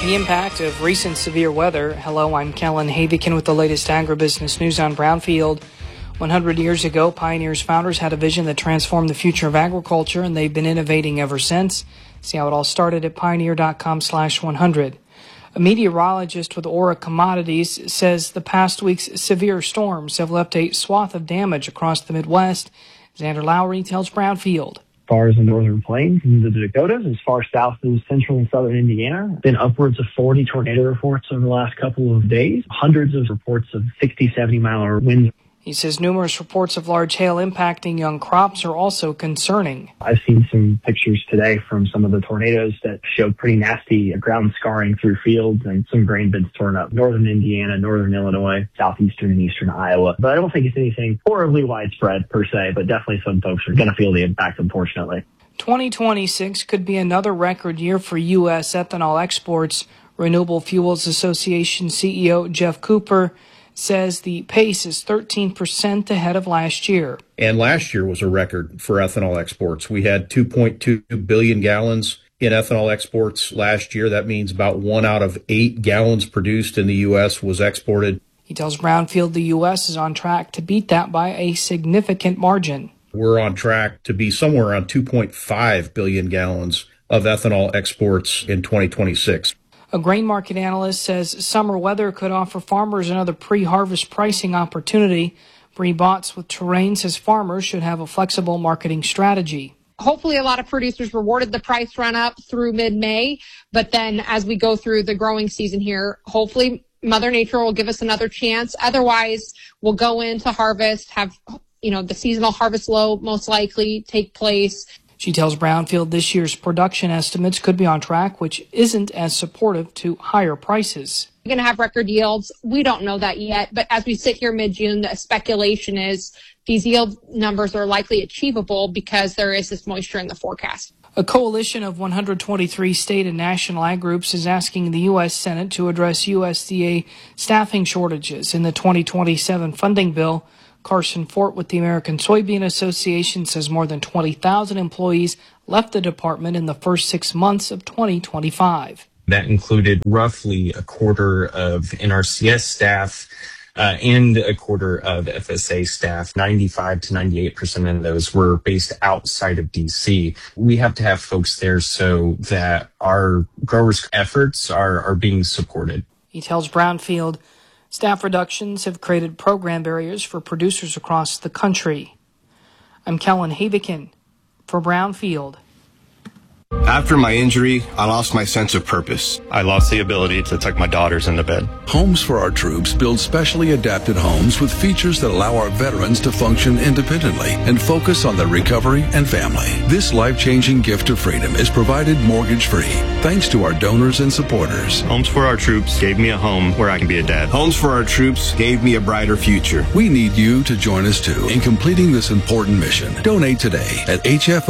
The impact of recent severe weather. Hello, I'm Kellen Havikin with the latest agribusiness news on Brownfield. 100 years ago, Pioneer's founders had a vision that transformed the future of agriculture, and they've been innovating ever since. See how it all started at pioneer.com/100. A meteorologist with Aura Commodities says the past week's severe storms have left a swath of damage across the Midwest. Xander Lowry tells Brownfield. As far as the northern plains and the Dakotas, as far south as central and southern Indiana, been upwards of 40 tornado reports over the last couple of days, hundreds of reports of 60, 70-mile winds. He says numerous reports of large hail impacting young crops are also concerning. I've seen some pictures today from some of the tornadoes that showed pretty nasty ground scarring through fields and some grain beds torn up. Northern Indiana, northern Illinois, southeastern and eastern Iowa. But I don't think it's anything horribly widespread per se, but definitely some folks are going to feel the impact, unfortunately. 2026 could be another record year for U.S. ethanol exports. Renewable Fuels Association CEO Jeff Cooper says the pace is 13% ahead of last year. And last year was a record for ethanol exports. We had 2.2 billion gallons in ethanol exports last year. That means about 1 out of 8 gallons produced in the U.S. was exported. He tells Brownfield the U.S. is on track to beat that by a significant margin. We're on track to be somewhere around 2.5 billion gallons of ethanol exports in 2026. A grain market analyst says summer weather could offer farmers another pre-harvest pricing opportunity. Bree Botts with Terrain says farmers should have a flexible marketing strategy. Hopefully a lot of producers rewarded the price run up through mid-May, but then as we go through the growing season here, hopefully Mother Nature will give us another chance. Otherwise, we'll go into harvest, have, the seasonal harvest low most likely take place. She tells Brownfield this year's production estimates could be on track, which isn't as supportive to higher prices. We're going to have record yields. We don't know that yet, but as we sit here mid-June, the speculation is these yield numbers are likely achievable because there is this moisture in the forecast. A coalition of 123 state and national ag groups is asking the U.S. Senate to address USDA staffing shortages in the 2027 funding bill. Carson Fort with the American Soybean Association says more than 20,000 employees left the department in the first 6 months of 2025. That included roughly a quarter of NRCS staff and a quarter of FSA staff. 95 to 98% of those were based outside of D.C. We have to have folks there so that our growers' efforts are being supported. He tells Brownfield staff reductions have created program barriers for producers across the country. I'm Kellen Havikin for Brownfield. After my injury, I lost my sense of purpose. I lost the ability to tuck my daughters into bed. Homes for Our Troops build specially adapted homes with features that allow our veterans to function independently and focus on their recovery and family. This life-changing gift of freedom is provided mortgage-free thanks to our donors and supporters. Homes for Our Troops gave me a home where I can be a dad. Homes for Our Troops gave me a brighter future. We need you to join us too in completing this important mission. Donate today at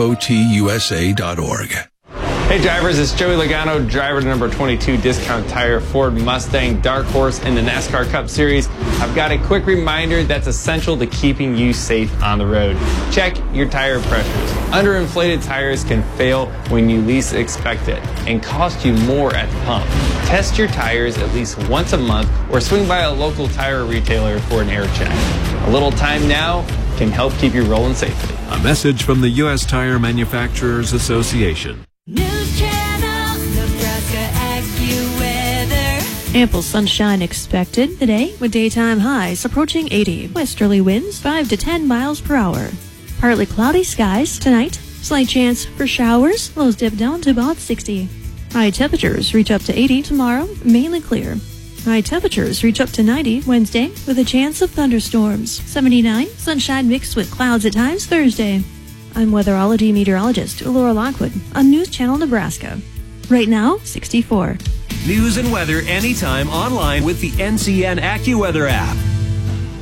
hfotusa.org. Hey drivers, it's Joey Logano, driver to number 22 Discount Tire Ford Mustang Dark Horse in the NASCAR Cup Series. I've got a quick reminder that's essential to keeping you safe on the road. Check your tire pressures. Underinflated tires can fail when you least expect it and cost you more at the pump. Test your tires at least once a month or swing by a local tire retailer for an air check. A little time now can help keep you rolling safely. A message from the U.S. Tire Manufacturers Association. News Channel, Nebraska AccuWeather. Ample sunshine expected today with daytime highs approaching 80. Westerly winds 5 to 10 miles per hour. Partly cloudy skies tonight. Slight chance for showers. Lows dip down to about 60. High temperatures reach up to 80 tomorrow, mainly clear. High temperatures reach up to 90 Wednesday with a chance of thunderstorms. 79, sunshine mixed with clouds at times Thursday. I'm weatherology meteorologist Laura Lockwood on News Channel Nebraska. Right now, 64. News and weather anytime online with the NCN AccuWeather app.